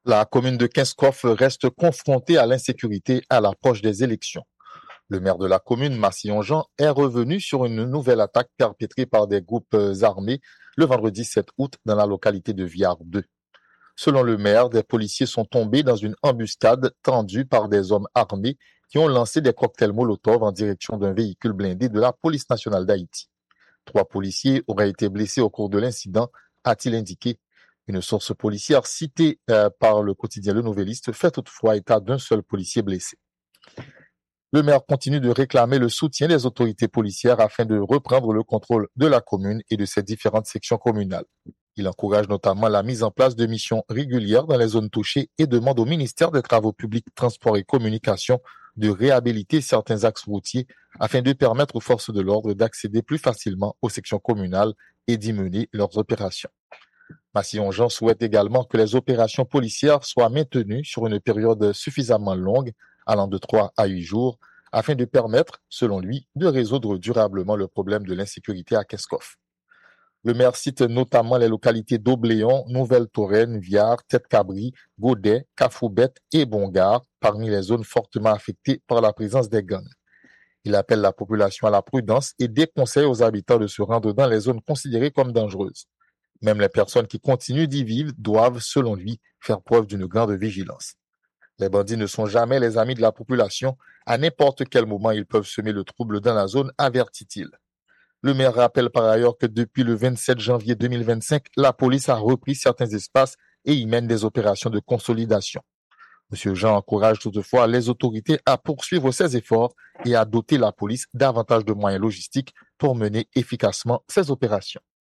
La commune de Kinskov reste confrontée à l'insécurité à l'approche des élections. Le maire de la commune, Massillon-Jean, est revenu sur une nouvelle attaque perpétrée par des groupes armés le vendredi 7 août dans la localité de Viard 2. Selon le maire, des policiers sont tombés dans une embuscade tendue par des hommes armés qui ont lancé des cocktails Molotov en direction d'un véhicule blindé de la police nationale d'Haïti. 3 policiers auraient été blessés au cours de l'incident, a-t-il indiqué. Une source policière citée par le quotidien Le Nouvelliste fait toutefois état d'un seul policier blessé. Le maire continue de réclamer le soutien des autorités policières afin de reprendre le contrôle de la commune et de ses différentes sections communales. Il encourage notamment la mise en place de missions régulières dans les zones touchées et demande au ministère des Travaux publics, Transports et Communications de réhabiliter certains axes routiers afin de permettre aux forces de l'ordre d'accéder plus facilement aux sections communales et d'y mener leurs opérations. Massillon-Jean souhaite également que les opérations policières soient maintenues sur une période suffisamment longue, allant de 3 à 8 jours, afin de permettre, selon lui, de résoudre durablement le problème de l'insécurité à Kinskov. Le maire cite notamment les localités d'Aubléon, Nouvelle-Touraine, Viard, Tête-Cabri, Godet, Cafoubette et Bongard, parmi les zones fortement affectées par la présence des gangs. Il appelle la population à la prudence et déconseille aux habitants de se rendre dans les zones considérées comme dangereuses. Même les personnes qui continuent d'y vivre doivent, selon lui, faire preuve d'une grande vigilance. Les bandits ne sont jamais les amis de la population. À n'importe quel moment, ils peuvent semer le trouble dans la zone, avertit-il. Le maire rappelle par ailleurs que depuis le 27 janvier 2025, la police a repris certains espaces et y mène des opérations de consolidation. Monsieur Jean encourage toutefois les autorités à poursuivre ces efforts et à doter la police davantage de moyens logistiques pour mener efficacement ces opérations.